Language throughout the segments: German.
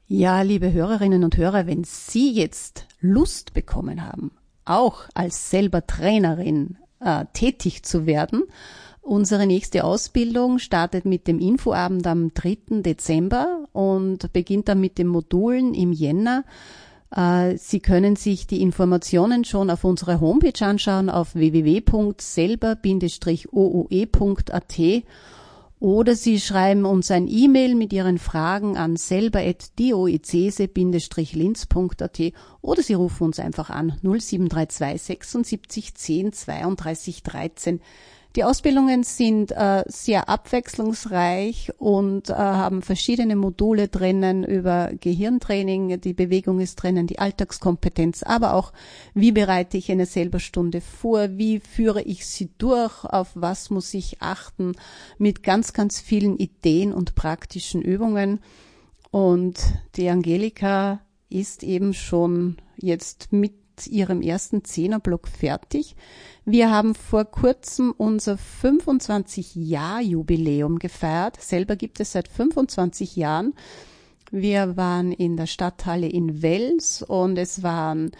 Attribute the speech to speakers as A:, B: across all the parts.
A: Ja, liebe Hörerinnen und Hörer, wenn Sie jetzt Lust bekommen haben, auch als selber Trainerin tätig zu werden, unsere nächste Ausbildung startet mit dem Infoabend am 3. Dezember und beginnt dann mit den Modulen im Jänner. Sie können sich die Informationen schon auf unserer Homepage anschauen, auf www.selber-ooe.at, oder Sie schreiben uns ein E-Mail mit Ihren Fragen an selber@dioecese-linz.at oder Sie rufen uns einfach an 0732 76 10 32 13. Die Ausbildungen sind sehr abwechslungsreich und haben verschiedene Module drinnen über Gehirntraining, die Bewegung ist drinnen, die Alltagskompetenz, aber auch, wie bereite ich eine Selberstunde vor, wie führe ich sie durch, auf was muss ich achten, mit ganz, ganz vielen Ideen und praktischen Übungen. Und die Angelika ist eben schon jetzt mit ihrem ersten 10er-Block fertig. Wir haben vor kurzem unser 25-Jahr-Jubiläum gefeiert. Selber gibt es seit 25 Jahren. Wir waren in der Stadthalle in Wels und es waren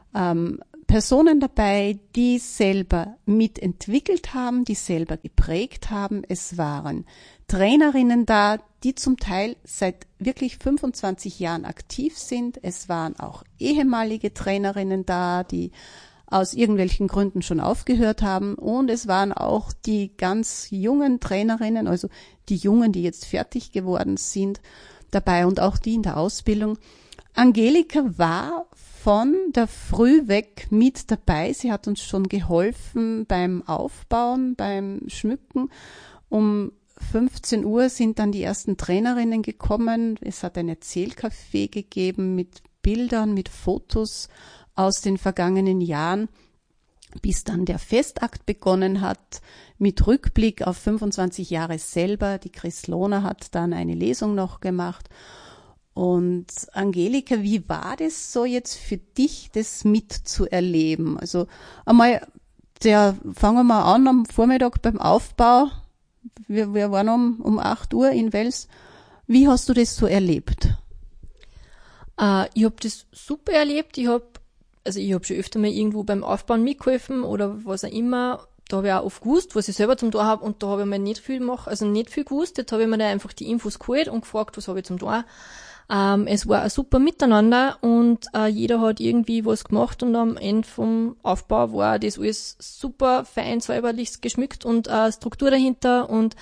A: Personen dabei, die selber mitentwickelt haben, die selber geprägt haben. Es waren Trainerinnen da, die zum Teil seit wirklich 25 Jahren aktiv sind. Es waren auch ehemalige Trainerinnen da, die aus irgendwelchen Gründen schon aufgehört haben. Und es waren auch die ganz jungen Trainerinnen, also die Jungen, die jetzt fertig geworden sind, dabei und auch die in der Ausbildung. Angelika war von der Früh weg mit dabei. Sie hat uns schon geholfen beim Aufbauen, beim Schmücken. Um 15 Uhr sind dann die ersten Trainerinnen gekommen. Es hat ein Erzählcafé gegeben mit Bildern, mit Fotos aus den vergangenen Jahren, bis dann der Festakt begonnen hat, mit Rückblick auf 25 Jahre selber. Die Chris Lohner hat dann eine Lesung noch gemacht. Und Angelika, wie war das so jetzt für dich, das mitzuerleben? Also einmal, fangen wir mal an am Vormittag beim Aufbau. Wir waren um 8 Uhr in Wels. Wie hast du das so erlebt?
B: Ich habe das super erlebt. Ich habe schon öfter mal irgendwo beim Aufbauen mitgeholfen oder was auch immer. Da habe ich auch oft gewusst, was ich selber zum Tun habe, und da habe ich mir nicht viel gewusst. Jetzt habe ich mir da einfach die Infos geholt und gefragt, was habe ich zum Tun. Es war ein super Miteinander und jeder hat irgendwie was gemacht, und am Ende vom Aufbau war das alles super fein säuberlich geschmückt und Struktur dahinter, und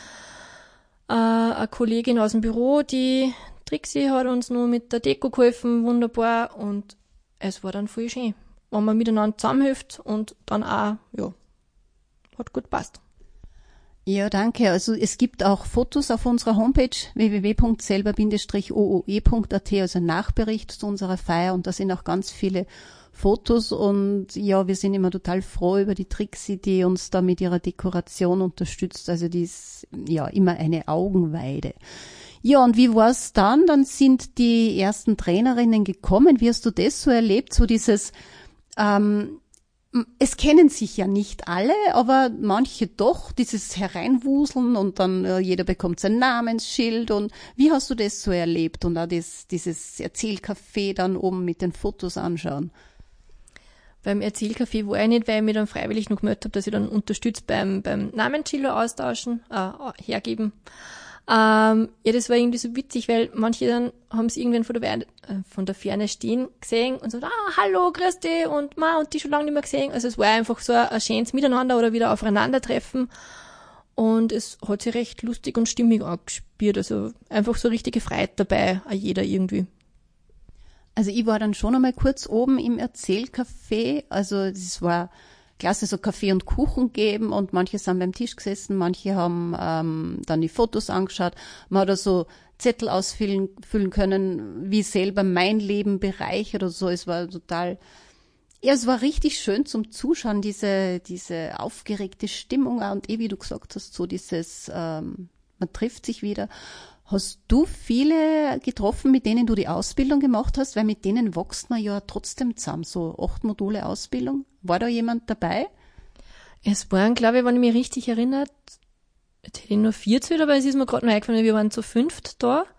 B: eine Kollegin aus dem Büro, die Trixie, hat uns nur mit der Deko geholfen, wunderbar, und es war dann voll schön, wenn man miteinander zusammenhilft und dann auch, ja, hat gut gepasst.
A: Ja, danke. Also es gibt auch Fotos auf unserer Homepage www.selber-ooe.at, also ein Nachbericht zu unserer Feier, und da sind auch ganz viele Fotos, und ja, wir sind immer total froh über die Trixie, die uns da mit ihrer Dekoration unterstützt. Also die ist ja immer eine Augenweide. Ja, und wie war's dann? Dann sind die ersten Trainerinnen gekommen. Wie hast du das so erlebt? So dieses es kennen sich ja nicht alle, aber manche doch, dieses Hereinwuseln, und dann jeder bekommt sein Namensschild. Und wie hast du das so erlebt? Und auch dieses Erzählcafé dann oben mit den Fotos anschauen?
B: Beim Erzählcafé war ich nicht, weil ich mich dann freiwillig noch gemeldet habe, dass ich dann unterstützt beim Namensschilder austauschen, hergeben. Ja, das war irgendwie so witzig, weil manche dann haben es irgendwann von der Ferne stehen gesehen und so, hallo, grüß dich, und die schon lange nicht mehr gesehen. Also es war einfach so ein schönes Miteinander oder wieder aufeinandertreffen, und es hat sich recht lustig und stimmig angespielt. Also einfach so richtige Freude dabei, auch jeder irgendwie.
A: Also ich war dann schon einmal kurz oben im Erzählcafé, also es war klasse, so Kaffee und Kuchen geben, und manche sind beim Tisch gesessen, manche haben dann die Fotos angeschaut. Man hat also Zettel ausfüllen können, wie selber mein Leben bereichert oder so. Es war total, ja, es war richtig schön zum Zuschauen, diese aufgeregte Stimmung, und wie du gesagt hast, so dieses, man trifft sich wieder. Hast du viele getroffen, mit denen du die Ausbildung gemacht hast? Weil mit denen wächst man ja trotzdem zusammen, so 8 Module Ausbildung. War da jemand dabei?
B: Es waren, glaube ich, wenn ich mich richtig erinnere, jetzt hätte ich nur 4 gezählt, aber es ist mir gerade noch eingefallen, wir waren zu 5 da.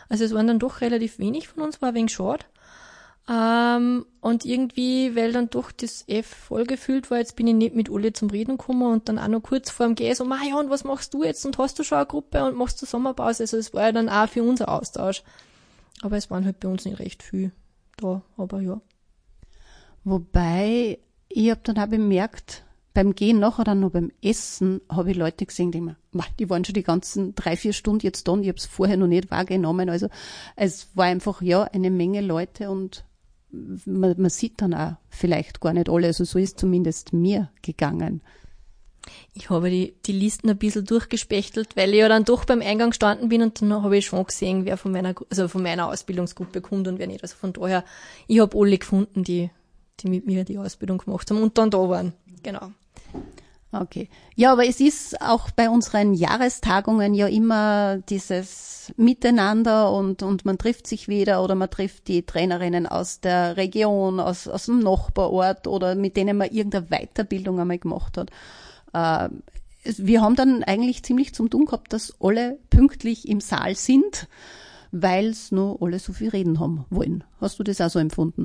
B: Also es waren dann doch relativ wenig von uns, war ein wenig schade. Und irgendwie, weil dann doch das voll gefüllt war, jetzt bin ich nicht mit alle zum Reden gekommen und dann auch noch kurz vor dem Gehen so, ja, und was machst du jetzt? Und hast du schon eine Gruppe und machst du Sommerpause? Also es war ja dann auch für unser Austausch. Aber es waren halt bei uns nicht recht viel da, aber ja.
A: Wobei, ich habe dann auch bemerkt, beim Gehen nachher dann noch beim Essen habe ich Leute gesehen, die waren schon die ganzen 3-4 Stunden jetzt da und ich habe es vorher noch nicht wahrgenommen. Also es war einfach, ja, eine Menge Leute und man sieht dann auch vielleicht gar nicht alle. Also so ist zumindest mir gegangen.
B: Ich habe die Listen ein bisschen durchgespechtelt, weil ich ja dann doch beim Eingang gestanden bin und dann habe ich schon gesehen, wer von meiner Ausbildungsgruppe kommt und wer nicht. Also von daher, ich habe alle gefunden, die mit mir die Ausbildung gemacht haben und dann da waren. Genau.
A: Okay. Ja, aber es ist auch bei unseren Jahrestagungen ja immer dieses Miteinander und man trifft sich wieder oder man trifft die Trainerinnen aus der Region, aus dem Nachbarort oder mit denen man irgendeine Weiterbildung einmal gemacht hat. Wir haben dann eigentlich ziemlich zum Tun gehabt, dass alle pünktlich im Saal sind, weil es nur alle so viel reden haben wollen. Hast du das auch so empfunden?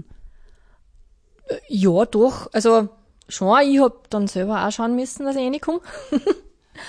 B: Ja, doch. Also schon, ich hab dann selber auch schauen müssen, dass ich reinkomme.